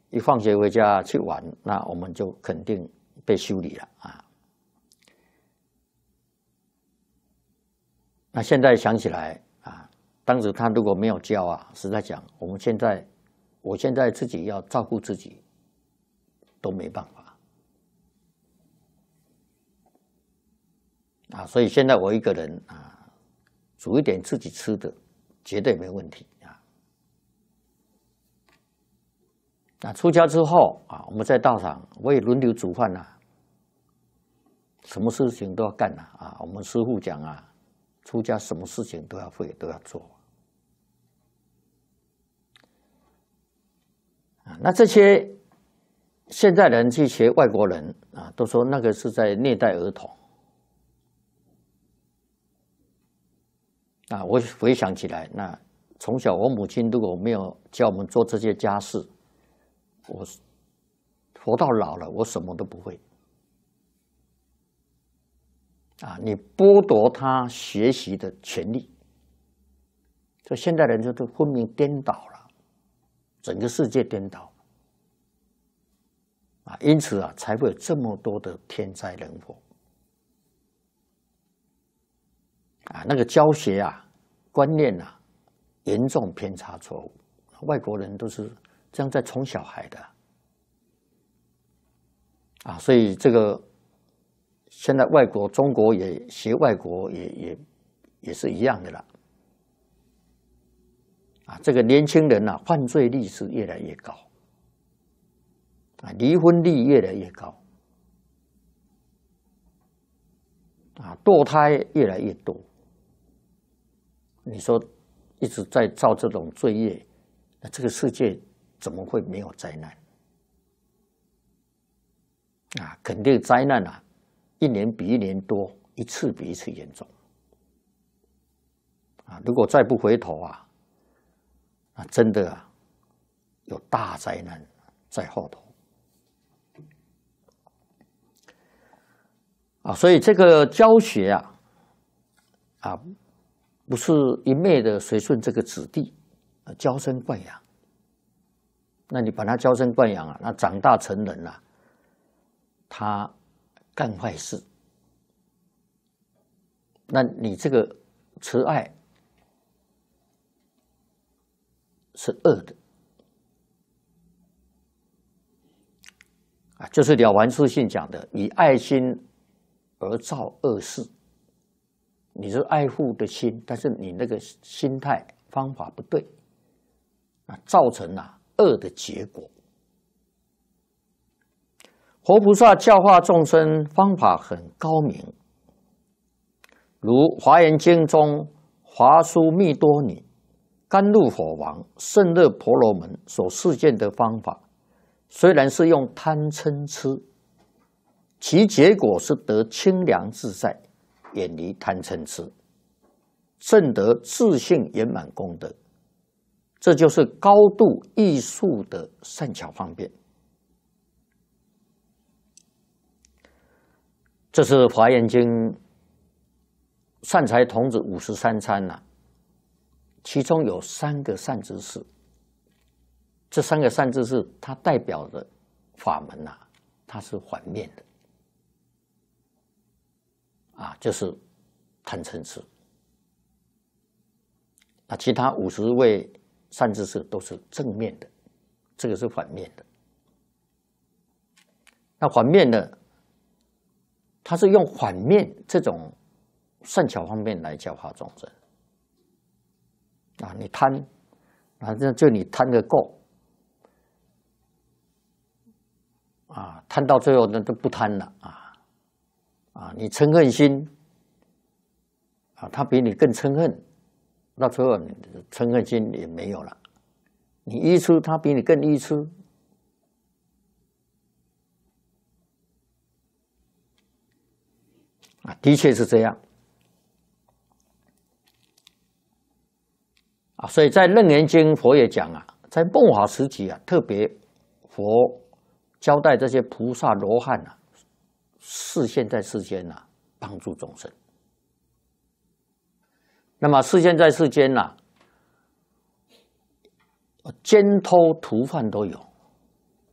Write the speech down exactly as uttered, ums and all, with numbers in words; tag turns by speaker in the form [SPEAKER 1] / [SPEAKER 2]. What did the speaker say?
[SPEAKER 1] 一放学回家去玩，那我们就肯定被修理了啊。那现在想起来啊，当时他如果没有教啊，实在讲，我们现在，我现在自己要照顾自己，都没办法啊。所以现在我一个人啊，煮一点自己吃的，绝对没问题啊。那出家之后啊，我们在道场我也轮流煮饭呐、啊，什么事情都要干呐 啊, 啊。我们师父讲啊。出家什么事情都要会，都要做啊。那这些现在人去学外国人啊，都说那个是在虐待儿童啊。我回想起来，那从小我母亲如果没有教我们做这些家事，我活到老了，我什么都不会。啊，你剥夺他学习的权利，所以现代人就都昏迷颠倒了，整个世界颠倒啊，因此啊，才会有这么多的天灾人祸啊，那个教学啊、观念啊，严重偏差错误，外国人都是这样在宠小孩的啊，所以这个。现在外国、中国也学外国也也也是一样的啦，啊，这个年轻人啊，犯罪率是越来越高，啊，离婚率越来越高，啊，堕胎越来越多。你说一直在造这种罪业，那这个世界怎么会没有灾难？啊，肯定灾难啊！一年比一年多，一次比一次严重啊！如果再不回头啊，啊，真的啊，有大灾难在后头啊！所以这个教学啊，啊，不是一昧的随顺这个子弟，娇生惯养。那你把他娇生惯养啊，那长大成人了、啊，他。干坏事，那你这个慈爱是恶的啊，就是《了凡四训》讲的，以爱心而造恶事。你是爱护的心，但是你那个心态方法不对，啊，造成了恶的结果。活菩萨教化众生方法很高明，如《华严经》中华殊密多尼、甘露火王、胜热婆罗门所示现的方法，虽然是用贪嗔痴，其结果是得清凉自在，远离贪嗔痴，证得自性圆满功德。这就是高度艺术的善巧方便。这是《华严经》善财童子五十三参呐、啊，其中有三个善知识。这三个善知识，它代表的法门呐、啊，它是反面的，啊，就是贪嗔痴。那其他五十位善知识都是正面的，这个是反面的。那反面的。他是用反面这种善巧方面来教化众生啊！你贪啊，这就你贪个够啊，贪到最后那都不贪了啊啊！你嗔恨心啊，他比你更嗔恨，到最后你嗔恨心也没有了。你愚痴，他比你更愚痴。啊，的确是这样啊，所以在《楞严经》佛也讲啊，在末法时期啊，特别佛交代这些菩萨罗汉啊，示现在世间啊，帮助众生。那么示现在世间呐、啊，奸偷屠贩都有。